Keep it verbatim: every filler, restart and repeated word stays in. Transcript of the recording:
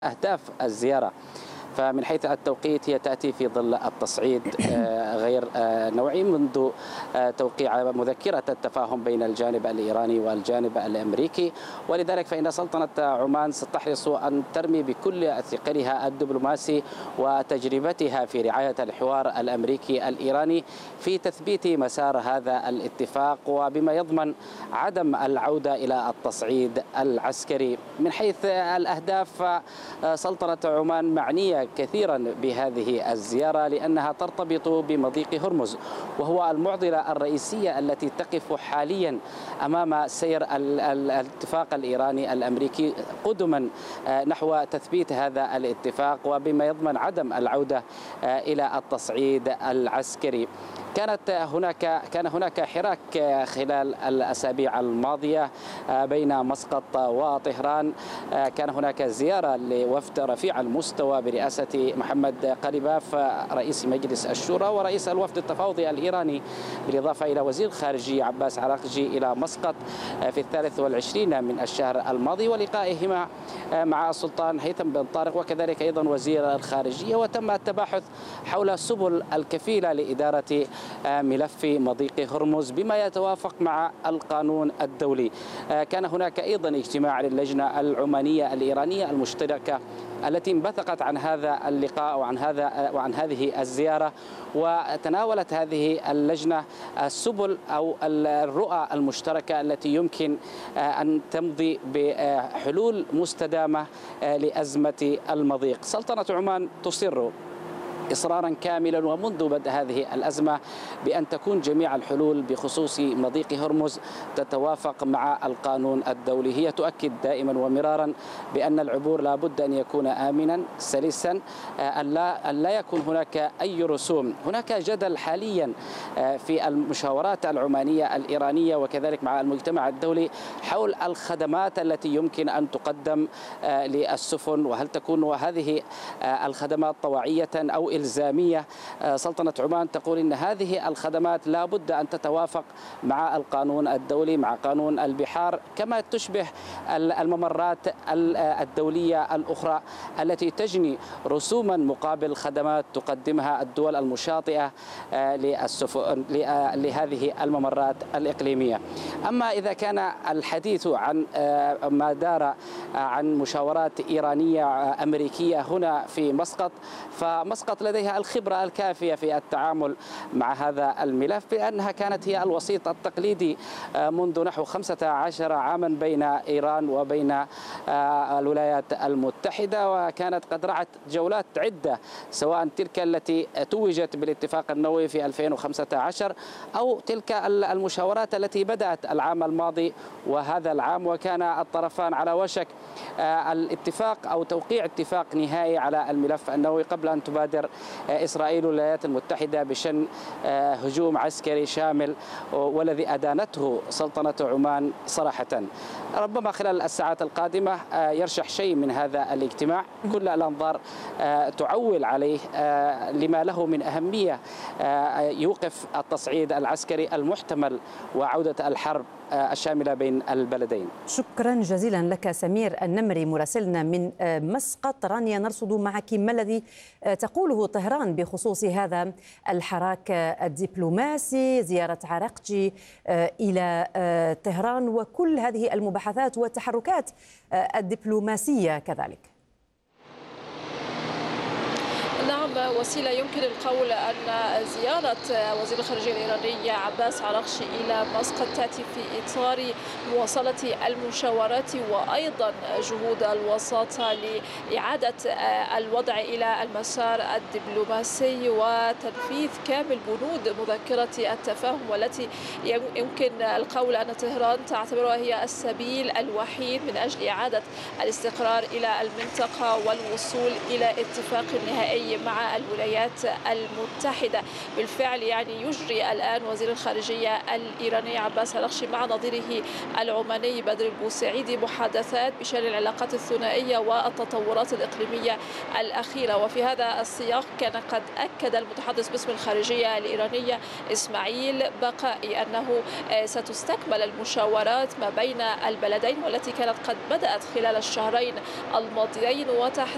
أهداف الزيارة. فمن حيث التوقيت هي تأتي في ظل التصعيد غير نوعي منذ توقيع مذكرة التفاهم بين الجانب الإيراني والجانب الأمريكي، ولذلك فإن سلطنة عمان ستحرص أن ترمي بكل ثقلها الدبلوماسي وتجربتها في رعاية الحوار الأمريكي الإيراني في تثبيت مسار هذا الاتفاق، وبما يضمن عدم العودة إلى التصعيد العسكري. من حيث الأهداف، سلطنة عمان معنية كثيرا بهذه الزيارة لأنها ترتبط بمضيق هرمز، وهو المعضلة الرئيسية التي تقف حاليا أمام سير الاتفاق الإيراني الأمريكي قدما نحو تثبيت هذا الاتفاق، وبما يضمن عدم العودة إلى التصعيد العسكري. كانت هناك كان هناك حراك خلال الأسابيع الماضية بين مسقط وطهران. كان هناك زيارة لوفد رفيع المستوى برئاسة محمد قليباف رئيس مجلس الشورى ورئيس الوفد التفاوضي الإيراني، بالإضافة إلى وزير الخارجية عباس عراقجي إلى مسقط في الثالث والعشرين من الشهر الماضي، ولقائهما مع السلطان هيثم بن طارق وكذلك أيضا وزير الخارجية، وتم التباحث حول السبل الكفيلة لإدارة ملف مضيق هرمز بما يتوافق مع القانون الدولي. كان هناك أيضا اجتماع للجنة العمانية الإيرانية المشتركة التي انبثقت عن هذا اللقاء وعن هذا وعن هذه الزيارة، وتناولت هذه اللجنة السبل أو الرؤى المشتركة التي يمكن أن تمضي بحلول مستدامة لأزمة المضيق. سلطنة عمان تصر إصرارا كاملا ومنذ بدء هذه الأزمة بأن تكون جميع الحلول بخصوص مضيق هرمز تتوافق مع القانون الدولي. هي تؤكد دائما ومرارا بأن العبور لا بد أن يكون آمنا سلسا، أن لا, أن لا يكون هناك أي رسوم. هناك جدل حاليا في المشاورات العمانية الإيرانية وكذلك مع المجتمع الدولي حول الخدمات التي يمكن أن تقدم للسفن، وهل تكون هذه الخدمات طوعية أو إلزامية. سلطنة عمان تقول إن هذه الخدمات لا بد أن تتوافق مع القانون الدولي، مع قانون البحار، كما تشبه الممرات الدولية الأخرى التي تجني رسوما مقابل خدمات تقدمها الدول المشاطئة لهذه الممرات الإقليمية. أما إذا كان الحديث عن ما دار عن مشاورات إيرانية أمريكية هنا في مسقط، فمسقط لديها الخبرة الكافية في التعامل مع هذا الملف، بأنها كانت هي الوسيط التقليدي منذ نحو خمسة عشر عاما بين إيران وبين الولايات المتحدة، وكانت قد رعت جولات عدة سواء تلك التي توجت بالاتفاق النووي في ألفين وخمسة عشر أو تلك المشاورات التي بدأت العام الماضي وهذا العام، وكان الطرفان على وشك الاتفاق أو توقيع اتفاق نهائي على الملف النووي قبل أن تبادر إسرائيل والولايات المتحدة بشن هجوم عسكري شامل والذي أدانته سلطنة عمان صراحة. ربما خلال الساعات القادمة يرشح شيء من هذا الاجتماع، كل الأنظار تعول عليه لما له من أهمية يوقف التصعيد العسكري المحتمل وعودة الحرب الشاملة بين البلدين. شكرا جزيلا لك سمير النمري مراسلنا من مسقط. رانيا، نرصد معك ما الذي تقوله طهران بخصوص هذا الحراك الدبلوماسي، زيارة عراقجي إلى طهران وكل هذه المباحثات والتحركات الدبلوماسية كذلك. نعم وسيلة، يمكن القول أن زيارة وزير الخارجية الإيراني عباس عراقجي إلى مسقط تأتي في إطار مواصلة المشاورات وأيضا جهود الوساطة لإعادة الوضع إلى المسار الدبلوماسي وتنفيذ كامل بنود مذكرة التفاهم، والتي يمكن القول أن طهران تعتبرها هي السبيل الوحيد من أجل إعادة الاستقرار إلى المنطقة والوصول إلى اتفاق نهائي مع الولايات المتحدة. بالفعل يعني يجري الآن وزير الخارجية الإيراني عباس عراقجي مع نظيره العماني بدر البوسعيدي محادثات بشأن العلاقات الثنائية والتطورات الإقليمية الأخيرة. وفي هذا السياق كان قد أكد المتحدث باسم الخارجية الإيرانية إسماعيل بقائي أنه ستستكمل المشاورات ما بين البلدين والتي كانت قد بدأت خلال الشهرين الماضيين، وتحديدا